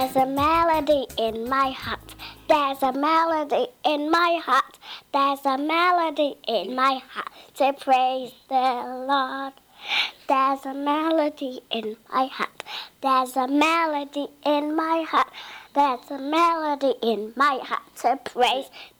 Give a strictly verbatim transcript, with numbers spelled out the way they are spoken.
There's a melody in my heart. There's a melody in my heart. There's a melody in my heart to praise the Lord. There's a melody in my heart. There's a melody in my heart. There's a melody in my heart to praise